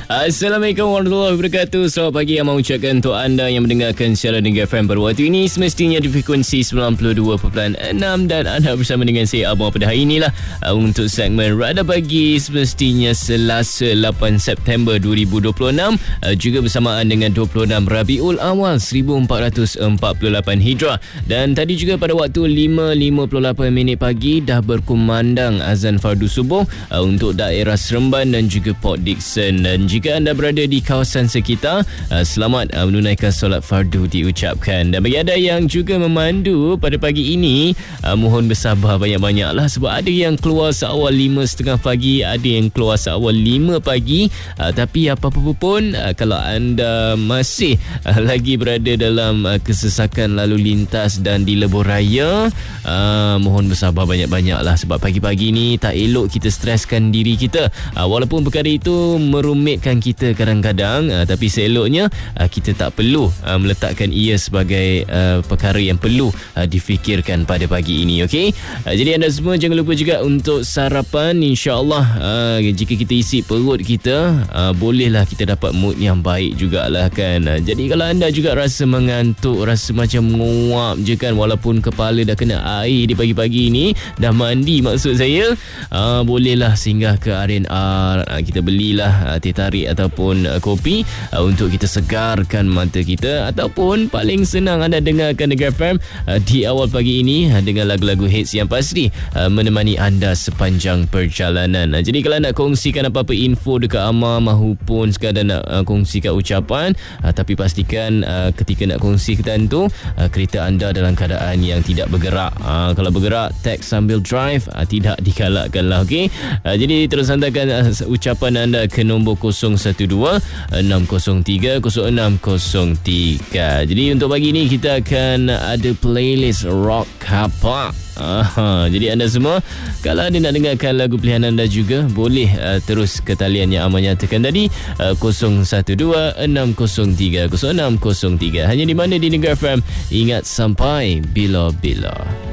Assalamualaikum warahmatullahi wabarakatuh. Selamat pagi yang mengucapkan untuk anda yang mendengarkan siaran Dengar FM pada waktu ini, semestinya di frekuensi 92.6 dan anda bersama dengan saya Abang pada hari inilah untuk segmen Radar Pagi semestinya Selasa 8 September 2026 juga bersamaan dengan 26 Rabiul Awal 1448 Hijrah. Dan tadi juga pada waktu 5.58 pagi dah berkumandang azan fardu subuh untuk daerah Seremban dan juga Port Dickson. Dan jika anda berada di kawasan sekitar, selamat menunaikan solat fardu diucapkan. Dan bagi anda yang juga memandu pada pagi ini, mohon bersabar banyak-banyaklah sebab ada yang keluar seawal 5.30 pagi, ada yang keluar seawal 5 pagi. Tapi apa-apa pun, kalau anda masih lagi berada dalam kesesakan lalu lintas dan di lebuh raya, mohon bersabar banyak-banyaklah sebab pagi-pagi ni tak elok kita streskan diri kita. Walaupun perkara itu merumitkan kita kadang-kadang, tapi seeloknya kita tak perlu meletakkan ia sebagai perkara yang perlu difikirkan pada pagi ini. Okey, jadi anda semua jangan lupa juga untuk sarapan. InsyaAllah jika kita isi perut kita, bolehlah kita dapat mood yang baik jugalah kan. Jadi kalau anda juga rasa mengantuk, rasa macam menguap je kan, walaupun kepala dah kena air di pagi-pagi ini, dah mandi maksud saya, bolehlah singgah ke R&R, kita belilah teh tarik ataupun kopi untuk kita segarkan mata kita, ataupun paling senang anda dengarkan Dengar FM di awal pagi ini dengan lagu-lagu hits yang pasti menemani anda sepanjang perjalanan. Jadi kalau nak kongsikan apa-apa info dekat Amar mahupun sekadar nak kongsikan ucapan, tapi pastikan ketika nak kongsikan tu kereta anda dalam keadaan yang tidak bergerak. Kalau bergerak, teks sambil drive, tidak digalakkan lah. Okay? Jadi terus hantarkan ucapan anda ke nombor 012-603-0603. Jadi untuk pagi ni kita akan ada playlist rock apa. Jadi anda semua, kalau anda nak dengarkan lagu pilihan anda juga, boleh terus ke talian yang Amar nyatakan tadi, 012-603-0603. Hanya di mana di Dengar FM. Ingat, sampai bila-bila.